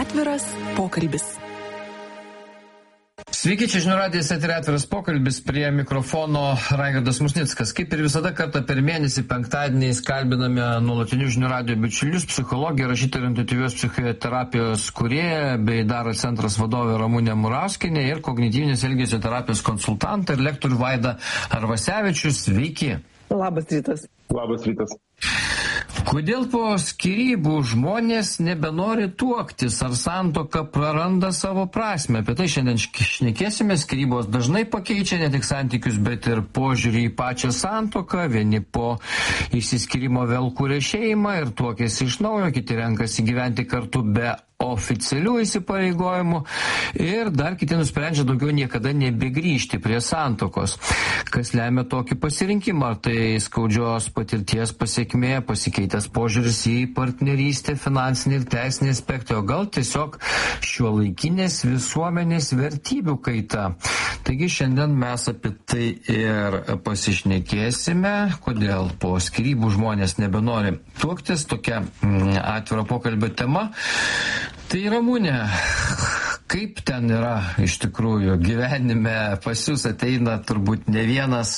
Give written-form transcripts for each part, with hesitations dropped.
Atviras pokalbis. Sveiki, čia Žinių radijas, eteryje Atviras pokalbis, prie mikrofono Raigardas Musnickas. Kaip ir visada kartą per mėnesį penktadieniais kalbiname nuolatinius Žinių radijo bičiulius, psichologija, rašytoja ir intuityvios psichoterapijos kūrėja bei Daro centras vadovė Ramunė Murauskienė ir kognityvinės elgesio terapijos konsultantą ir lektorių Vaidą Arvasevičius. Sveiki. Labas rytas. Labas rytas. Kodėl po skyrybų žmonės nebenori tuoktis, ar santuoka praranda savo prasmę? Apie tai šiandien šnekėsime. Skyrybos dažnai pakeičia ne tik santykius, bet ir požiūrį į pačią santuoką. Vieni po išsiskyrimo vėl kūrė šeimą ir tuokėsi iš naujo, kiti renkasi gyventi kartu be oficialių įsipareigojimų ir dar kiti nusprendžia daugiau niekada nebegrįžti prie santuokos. Kas lemia tokį pasirinkimą? Ar tai skaudžios patirties pasekmė, pasikeitęs požiūris į partnerystę, finansinį ir teisinį aspektą, o gal tiesiog šiuolaikinės visuomenės vertybių kaita? Taigi šiandien mes apie tai ir pasišnekėsime, kodėl po skyrybų žmonės nebenori tuoktis, tokia atviro pokalbio tema. Tai Ramunė, kaip ten yra iš tikrųjų gyvenime? Pas jūs ateina turbūt ne vienas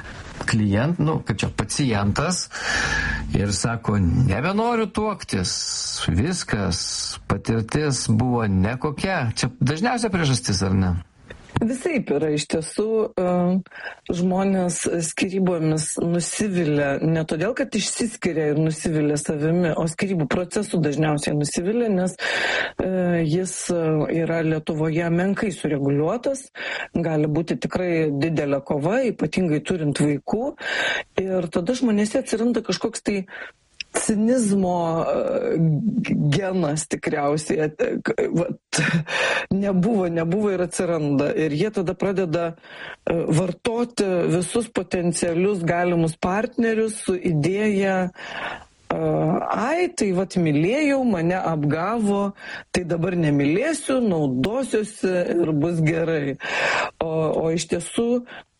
pacientas ir sako, nebenoriu tuoktis, viskas, patirtis buvo nekokia. Čia dažniausia priežastis, ar ne? Visaip yra iš tiesų, žmonės skyrybomis nusivilia ne todėl, kad išsiskiria ir nusivilia savimi, o skyrybų procesų dažniausiai nusivilia, nes jis yra Lietuvoje menkai sureguliuotas, gali būti tikrai didelė kova, ypatingai turint vaikų, ir tada žmonėse atsiranda kažkoks tai cinizmo genas tikriausiai nebuvo ir atsiranda. Ir jie tada pradeda vartoti visus potencialius galimus partnerius su idėja, tai mylėjau, mane apgavo, tai dabar nemylėsiu, naudosiuosi ir bus gerai. O iš tiesų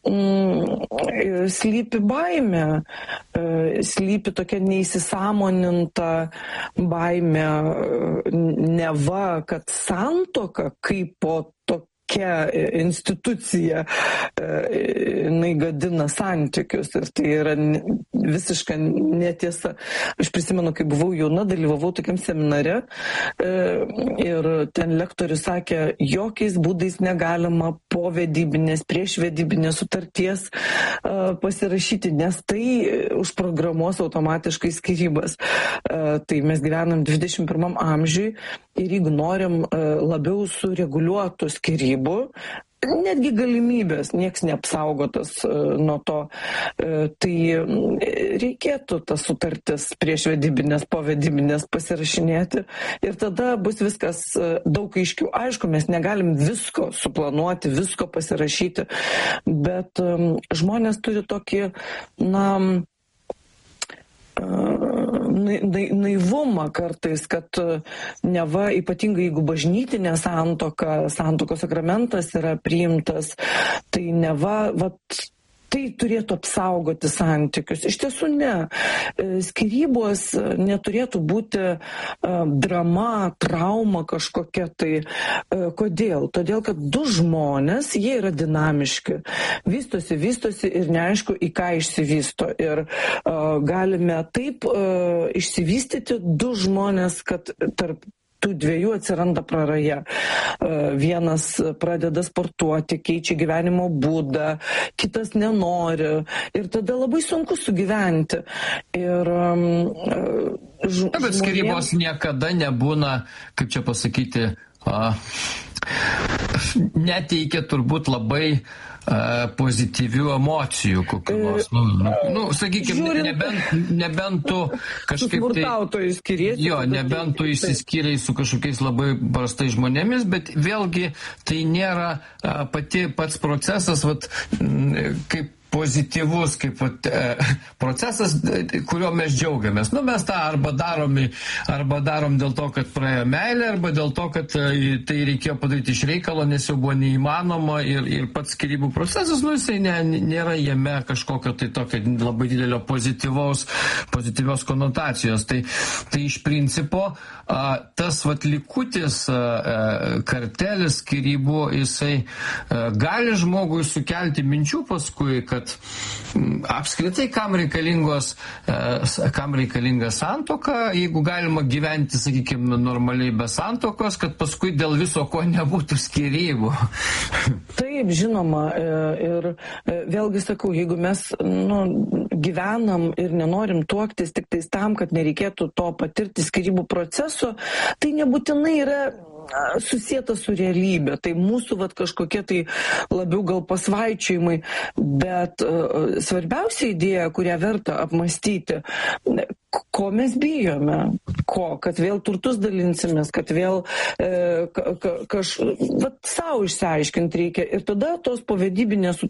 slypi baimė, slypi tokia neįsisąmoninta baimė, neva, kad santuoka kaip po tokia institucija jinai gadina santykius, ir tai yra visiška netiesa. Aš prisimenu, kai buvau jauna, dalyvavau tokiam seminare ir ten lektorius sakė, jokiais būdais negalima po vedybinės, prieš vedybinės sutarties pasirašyti, nes tai užprogramuos automatiškai skyrybas. Tai mes gyvenam 21 amžiui ir jeigu norim labiau sureguliuotų skyrybų, netgi galimybės, nieks neapsaugotas nuo to, tai reikėtų tas sutartis prieš vedybinės, po vedybinės pasirašinėti ir tada bus viskas daug aiškiau. Aišku, mes negalim visko suplanuoti, visko pasirašyti, bet žmonės turi tokį, naivumą kartais, kad neva, ypatingai jeigu bažnytinė santuokos sakramentas yra priimtas, tai neva, tai turėtų apsaugoti santykius. Iš tiesų ne. Skyrybos neturėtų būti drama, trauma kažkokia. Tai kodėl? Todėl, kad du žmonės, jie yra dinamiški. Vystosi ir neaišku, į ką išsivysto. Ir galime taip išsivystyti du žmonės, kad tarp tų dviejų atsiranda praraja. Vienas pradeda sportuoti, keičia gyvenimo būdą, kitas nenori. Ir tada labai sunku sugyventi. Ir bet skyrybos niekada nebūna, kaip čia pasakyti, neteikia turbūt labai pozityvių emocijų kokių nors. Sakykime, nebent tu kažkaip nebent tu išsiskyrei su kažkokiais labai prastais žmonėmis, bet vėlgi tai nėra pats procesas, kaip pozityvus kaip procesas, kurio mes džiaugiamės. Nu, mes tą arba darom dėl to, kad praėjo meilė, arba dėl to, kad tai reikėjo padaryti iš reikalo, nes jau buvo neįmanoma ir pats skyrybų procesas, nu, jisai nėra jame kažkokio tai tokio labai didelio pozityvios konotacijos. Tai iš principo tas likutis kartelis skyrybų, jisai gali žmogui sukelti minčių paskui, kad apskritai kam reikalinga santuoka, jeigu galima gyventi, sakykime, normaliai be santuokos, kad paskui dėl viso ko nebūtų skyrybų. Taip, žinoma, ir vėlgi sakau, jeigu mes gyvenam ir nenorim tuoktis tik tais tam, kad nereikėtų to patirti skyrybų proceso, tai nebūtinai yra susieta su realybė. Tai mūsų kažkokie tai labiau gal pasvaičiojimai, bet svarbiausia idėja, kurią verta apmastyti, ko mes bijome, kad vėl turtus dalinsimės, kad vėl savo išsiaiškinti reikia. Ir tada tos povedybinės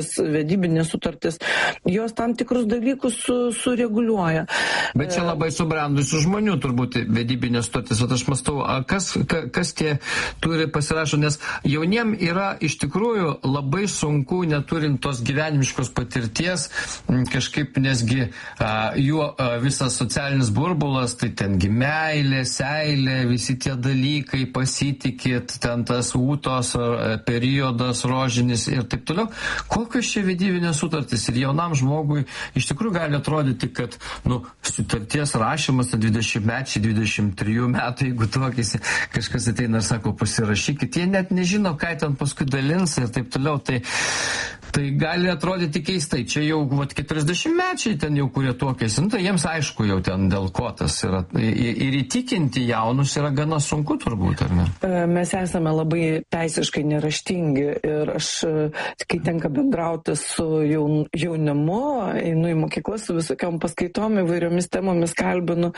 sutartis, jos tam tikrus dalykus sureguliuoja. Bet čia labai subrendusių žmonių turbūt vedybinės sutartis. Aš mąstau, kas tie turi pasirašo, nes jauniem yra iš tikrųjų labai sunku, neturint tos gyvenimiškos patirties, kažkaip, nesgi jų visas socialinis burbulas, tai tengi meilė, seilė, visi tie dalykai, pasitikėt, ten tas ūtos periodas rožinis ir taip toliau. Kokios čia vedybinės sutartys? Ir jaunam žmogui iš tikrųjų gali atrodyti, kad sutarties rašymas 20-mečiai, 23 metų, jeigu tuokėsi, kažkas ateina ir sako, pasirašykit, jie net nežino, ką ten paskui dalins ir taip toliau. Tai gali atrodyti keistai. Čia jau 40-mečiai ten jau, kurie tuokėsi, tai jiems aišku jau ten dėl ko tas yra. Ir įtikinti jaunus yra gana sunku turbūt, ar ne? Mes esame labai teisiškai neraštingi ir aš, kai tenka bendrauti su jaunimu, einu į mokyklą su visokiom paskaitom, įvairiomis temomis kalbinu,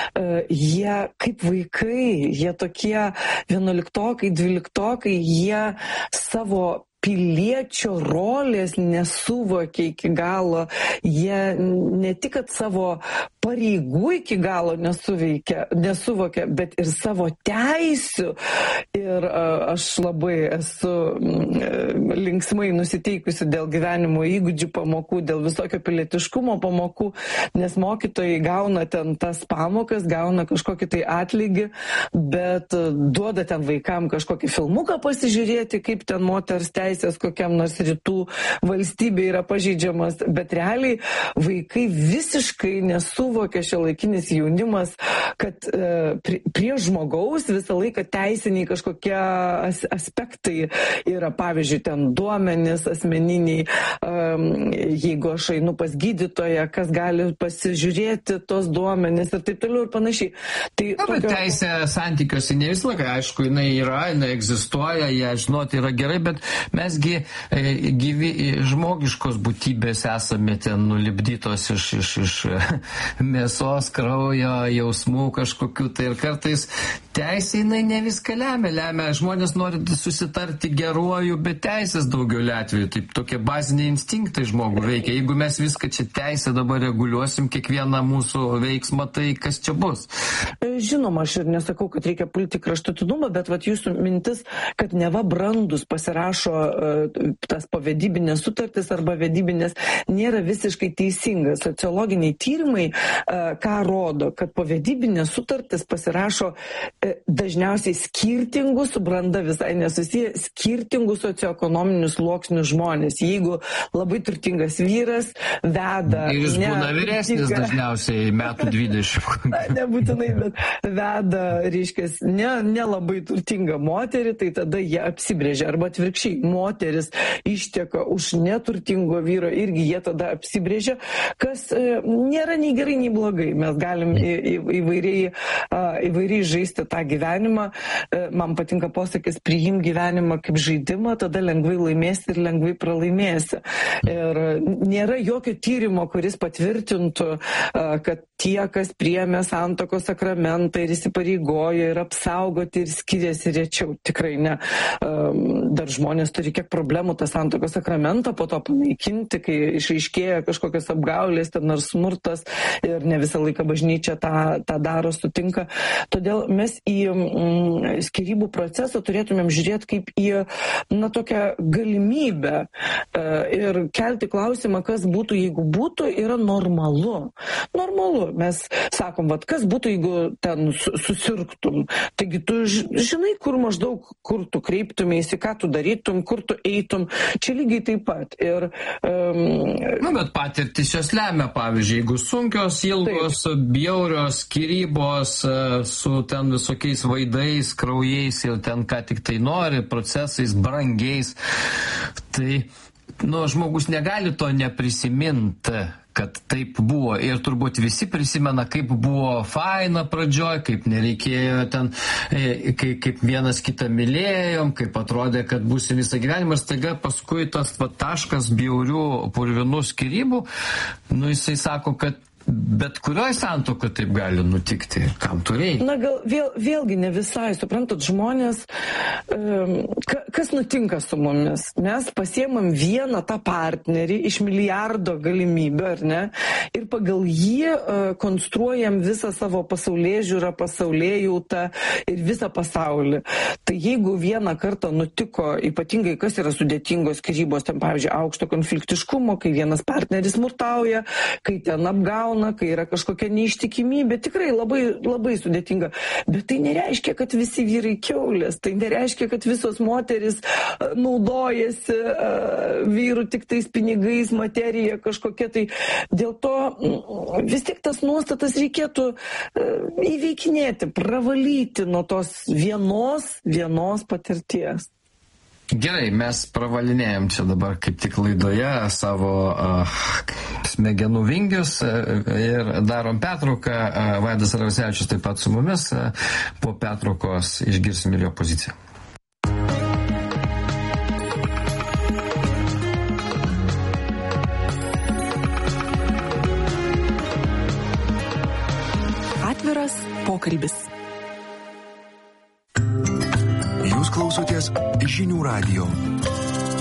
jie kaip vaikai, jie tokie 11-okai, 12-okai, jie savo piliečio rolės nesuvokia iki galo, jie ne tik, kad savo pareigų iki galo nesuvokia, bet ir savo teisių. Ir aš labai esu linksmai nusiteikusi dėl gyvenimo įgūdžių pamokų, dėl visokio pilietiškumo pamokų, nes mokytojai gauna ten tas pamokas, gauna kažkokį tai atlygį, bet duoda ten vaikam kažkokį filmuką pasižiūrėti, kaip ten moters teisės kokiam nors rytų valstybė yra pažeidžiamas, bet realiai vaikai visiškai nesuvokia, šiuolaikinis jaunimas, kad prie žmogaus visą laiką teisiniai kažkokie aspektai yra, pavyzdžiui, ten duomenys asmeniniai, jeigu aš einu pas gydytoją, kas gali pasižiūrėti tos duomenys ir taip toliau ir panašiai. Bet teisė santykiuose ne visą laiką, aišku, jinai egzistuoja, ją žinoti yra gerai, bet mesgi gyvi žmogiškos būtybės esame ten nulipdytos iš mėsos, kraujo, jausmų kažkokių, tai ir kartais teisė jinai ne viską lemia, žmonės nori susitarti geruoju, bet teisės daugiau atveju, taip tokie baziniai instinktai žmogų veikia. Jeigu mes viską čia teisę dabar reguliuosim, kiekvieną mūsų veiksmą, tai kas čia bus? Žinoma, aš ir nesakau, kad reikia pulti kraštutinumą, bet jūsų mintis, kad neva brandus pasirašo tas povedybinės sutartis arba vedybinės, nėra visiškai teisingas. Sociologiniai tyrimai ką rodo, kad povedybinės sutartis pasirašo dažniausiai skirtingų, su branda visai nesusiję, skirtingų socioekonominių sluoksnių žmonės. Jeigu labai turtingas vyras veda... Ir jis būna vyresnis dažniausiai metų 20. Nebūtinai, bet veda, reiškia, nelabai turtingą moterį, tai tada jie apsibrėžia. Arba atvirkščiai, moteris išteka už neturtingo vyro, irgi jie tada apsibrėžia, kas nėra nei gerai, nei blogai. Mes galim įvairiai žaisti tą gyvenimą. Man patinka posakis, priim gyvenimą kaip žaidimą, tada lengvai laimėsi ir lengvai pralaimėsi. Ir nėra jokio tyrimo, kuris patvirtintų, kad tie, kas priėmė santuokos sakramentą ir įsipareigojo ir apsaugoti ir skiriasi rečiau. Tikrai ne. Dar žmonės turi turi kiek problemų tą santuokos sakramentą po to panaikinti, kai išaiškėja kažkokios apgaulės, ten ar smurtas ir ne visą laiką bažnyčia tą daro, sutinka. Todėl mes į skyrybų procesą turėtumėm žiūrėti kaip į tokią galimybę ir kelti klausimą, kas būtų, jeigu būtų, yra normalu. Normalu. Mes sakom, kas būtų, jeigu ten susirgtum. Taigi tu žinai, kur tu kreiptumėsi, ką tu darytum, kur tu eitum. Čia lygiai taip pat. Ir, bet patirtis jos lemia, pavyzdžiui, jeigu sunkios, ilgos, bjaurios skyrybos su ten visokiais vaidais, kraujais ir ten ką tik tai nori, procesais brangiais, tai žmogus negali to neprisiminti, kad taip buvo. Ir turbūt visi prisimena, kaip buvo faina pradžioj, kaip nereikėjo ten, kaip vienas kitą mylėjom, kaip atrodė, kad būsim visą gyvenimą. Ir staiga paskui tas taškas bjaurių, purvinų skyrybų, jisai sako, kad bet kurioj santuokoj taip gali nutikti. Kam tu reikia? Gal vėlgi ne visai, suprantat, žmonės, kas nutinka su mumis? Mes pasiemam vieną tą partnerį iš milijardo galimybių, ar ne? Ir pagal jį konstruojam visą savo pasaulėžiūrą, pasaulėjautą ir visą pasaulį. Tai jeigu vieną kartą nutiko, ypatingai kas yra sudėtingos skyrybos, ten pavyzdžiui, aukšto konfliktiškumo, kai vienas partneris smurtauja, kai ten apgauna, kai yra kažkokia neištikimybė, tikrai labai, labai sudėtinga. Bet tai nereiškia, kad visi vyrai kiaulės, tai nereiškia, kad visos moteris naudojasi vyrų tik tais pinigais, materija kažkokia. Tai dėl to vis tik tas nuostatas reikėtų įveikinėti, pravalyti nuo tos vienos patirties. Gerai, mes pravalinėjom čia dabar kaip tik laidoje savo smegenų vingius ir darom pertrauką. Vaidas Arvasevičius taip pat su mumis. Po pertraukos išgirsim ir jo poziciją. Atviras pokalbis. Jūs klausotės Žinių radijo.